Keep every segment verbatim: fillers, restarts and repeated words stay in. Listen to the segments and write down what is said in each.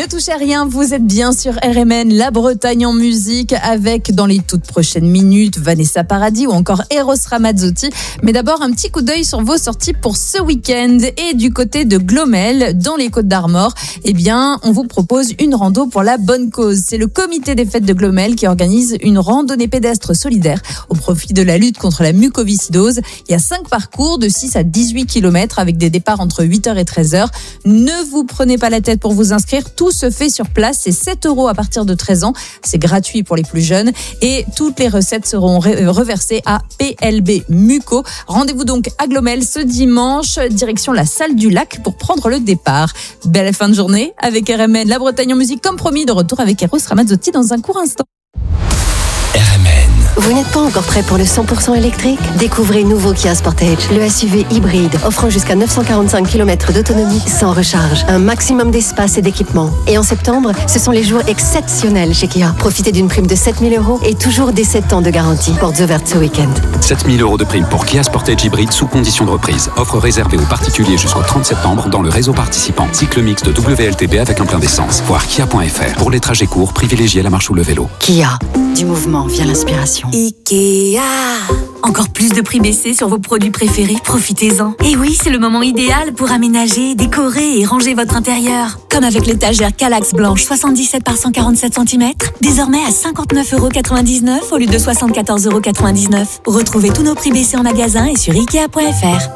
Ne touchez à rien, vous êtes bien sur R M N, la Bretagne en musique, avec dans les toutes prochaines minutes Vanessa Paradis ou encore Eros Ramazzotti. Mais d'abord, un petit coup d'œil sur vos sorties pour ce week-end. Et du côté de Glomel, dans les Côtes d'Armor, eh bien, on vous propose une rando pour la bonne cause. C'est le comité des fêtes de Glomel qui organise une randonnée pédestre solidaire au profit de la lutte contre la mucoviscidose. Il y a cinq parcours de six à dix-huit kilomètres avec des départs entre huit heures et treize heures. Ne vous prenez pas la tête pour vous inscrire. Tout se fait sur place. C'est sept euros à partir de treize ans. C'est gratuit pour les plus jeunes. Et toutes les recettes seront re- reversées à P L B Muco. Rendez-vous donc à Glomel ce dimanche, direction la salle du lac pour prendre le départ. Belle fin de journée avec R M N, la Bretagne en musique, comme promis, de retour avec Eros Ramazzotti dans un court instant. R M N. Vous n'êtes pas encore prêt pour le cent pour cent électrique ? Découvrez nouveau Kia Sportage, le S U V hybride offrant jusqu'à neuf cent quarante-cinq kilomètres d'autonomie sans recharge, un maximum d'espace et d'équipement. Et en septembre, ce sont les jours exceptionnels chez Kia. Profitez d'une prime de sept mille euros et toujours des sept ans de garantie. Portes ouvertes ce week-end. sept mille euros de prime pour Kia Sportage hybride sous condition de reprise. Offre réservée aux particuliers jusqu'au trente septembre dans le réseau participant. Cycle mixte W L T B avec un plein d'essence. Voir kia point f r. Pour les trajets courts, privilégiez la marche ou le vélo. Kia, du mouvement vient l'inspiration. Ikea. Encore plus de prix baissés sur vos produits préférés, profitez-en. Et oui, c'est le moment idéal pour aménager, décorer et ranger votre intérieur. Comme avec l'étagère Kallax blanche soixante-dix-sept par cent quarante-sept centimètres, désormais à cinquante-neuf euros quatre-vingt-dix-neuf au lieu de soixante-quatorze euros quatre-vingt-dix-neuf. Retrouvez tous nos prix baissés en magasin et sur ikea point f r.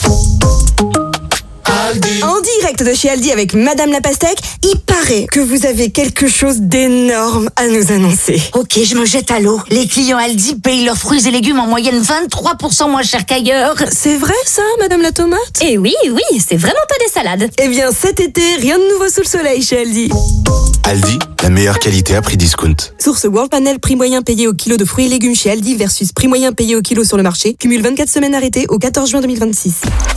En direct de chez Aldi avec Madame la Pastèque, il paraît que vous avez quelque chose d'énorme à nous annoncer. Ok, je me jette à l'eau. Les clients Aldi payent leurs fruits et légumes en moyenne vingt-trois pour cent moins cher qu'ailleurs. C'est vrai ça, Madame la Tomate ? Et oui, oui, c'est vraiment pas des salades. Eh bien cet été, rien de nouveau sous le soleil chez Aldi. Aldi, la meilleure qualité à prix discount. Source World Panel, prix moyen payé au kilo de fruits et légumes chez Aldi versus prix moyen payé au kilo sur le marché. Cumule vingt-quatre semaines arrêtées au quatorze juin deux mille vingt-six.